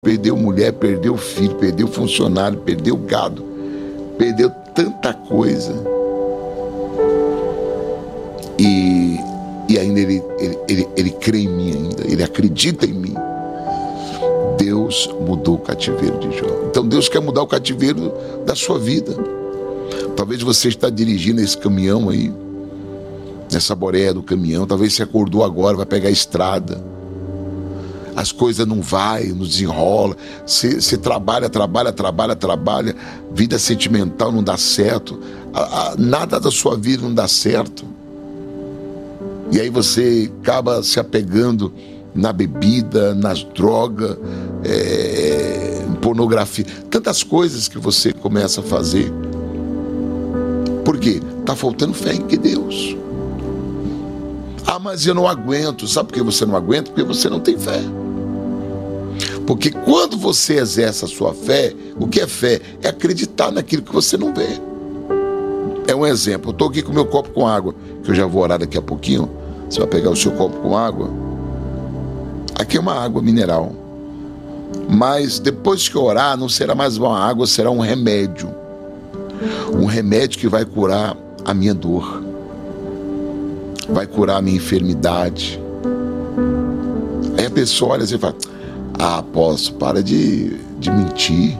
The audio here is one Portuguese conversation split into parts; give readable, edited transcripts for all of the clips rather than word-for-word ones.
perdeu mulher, perdeu filho, perdeu funcionário, perdeu gado, perdeu tanta coisa. E ainda ele crê em mim ainda, ele acredita em mim. Deus mudou o cativeiro de Jó. Então Deus quer mudar o cativeiro da sua vida. Talvez você está dirigindo esse caminhão aí, nessa boreia do caminhão, talvez você acordou agora, vai pegar a estrada, as coisas não vai, não desenrola, você trabalha, vida sentimental não dá certo, nada da sua vida não dá certo, e aí você acaba se apegando na bebida, nas drogas, pornografia, tantas coisas que você começa a fazer. Por quê? Está faltando fé em Deus. Ah, mas eu não aguento. Sabe por que você não aguenta? Porque você não tem fé. Porque quando você exerce a sua fé, o que é fé? É acreditar naquilo que você não vê. É um exemplo. Eu estou aqui com o meu copo com água, que eu já vou orar daqui a pouquinho. Você vai pegar o seu copo com água. Aqui é uma água mineral. Mas depois que eu orar, não será mais uma água, será um remédio. Um remédio que vai curar a minha dor, vai curar a minha enfermidade. Aí a pessoa olha assim e fala: ah, apóstolo, para de mentir.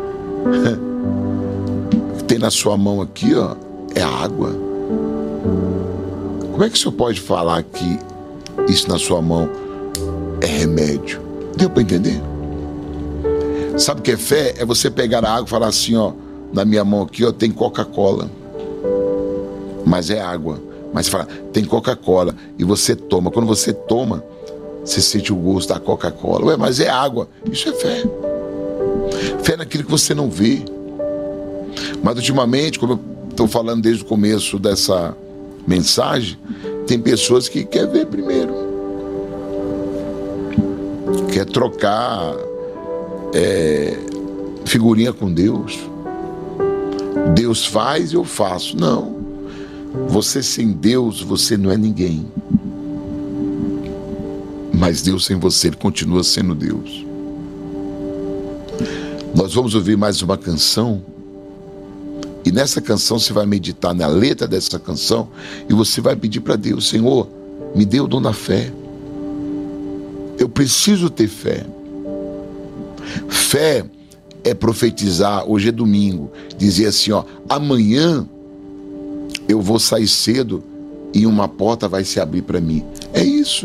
O que tem na sua mão aqui, ó, é água. Como é que o senhor pode falar que isso na sua mão é remédio? Deu para entender? Sabe o que é fé? É você pegar a água e falar assim, ó, na minha mão aqui, ó, tem Coca-Cola, mas é água. Mas você fala, tem Coca-Cola, e você toma. Quando você toma, você sente o gosto da Coca-Cola. Ué, mas é água. Isso é fé. Fé naquilo que você não vê. Mas ultimamente, como eu estou falando desde o começo dessa mensagem, tem pessoas que querem ver primeiro. Quer trocar figurinha com Deus. Deus faz e eu faço. Não. Você sem Deus, você não é ninguém. Mas Deus sem você, Ele continua sendo Deus. Nós vamos ouvir mais uma canção. E nessa canção você vai meditar na letra dessa canção. E você vai pedir para Deus: Senhor, me dê o dom da fé. Eu preciso ter fé. Fé é profetizar. Hoje é domingo. Dizer assim, ó, amanhã eu vou sair cedo e uma porta vai se abrir para mim. É isso.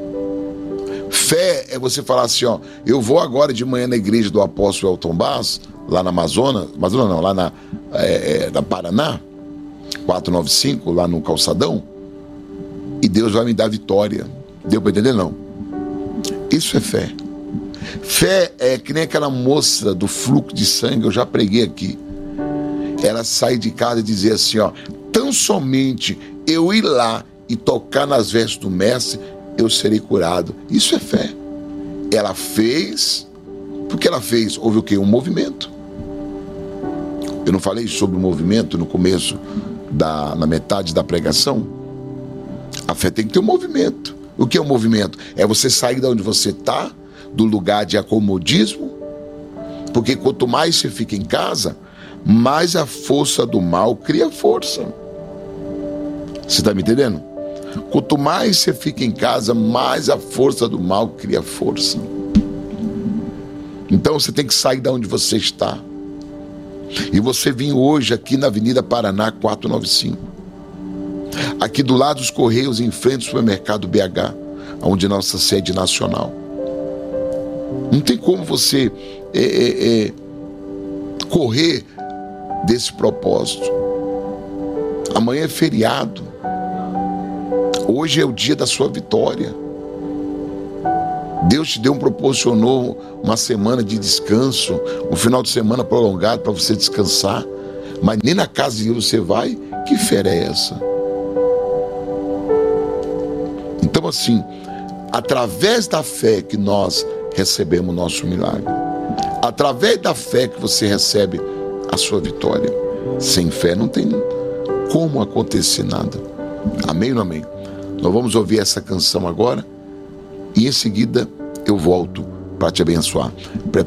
Fé é você falar assim, ó, eu vou agora de manhã na igreja do apóstolo Elton Bass, lá na Amazonas não, lá na Paraná, 495, lá no Calçadão, e Deus vai me dar vitória. Deu para entender? Não. Isso é fé. Fé é que nem aquela moça do fluxo de sangue, eu já preguei aqui. Ela sai de casa e dizer assim, ó, tão somente eu ir lá e tocar nas vestes do mestre, eu serei curado. Isso é fé. Ela fez. Porque ela fez? Houve o quê? Um movimento. Eu não falei sobre o movimento no começo, na metade da pregação? A fé tem que ter um movimento. O que é um movimento? É você sair de onde você está, do lugar de acomodismo, porque quanto mais você fica em casa, mais a força do mal cria força. Você está me entendendo? Quanto mais você fica em casa, mais a força do mal cria força. Então você tem que sair de onde você está. E você vem hoje aqui na Avenida Paraná 495. Aqui do lado dos Correios, em frente ao supermercado BH, onde é nossa sede nacional. Não tem como você correr desse propósito. Amanhã é feriado. Hoje é o dia da sua vitória. Deus te proporcionou uma semana de descanso, um final de semana prolongado para você descansar, mas nem na casa de Deus você vai. Que fé é essa? Então assim, através da fé que nós recebemos o nosso milagre, através da fé que você recebe a sua vitória. Sem fé não tem como acontecer nada. Amém ou não amém? Nós vamos ouvir essa canção agora e em seguida eu volto para te abençoar.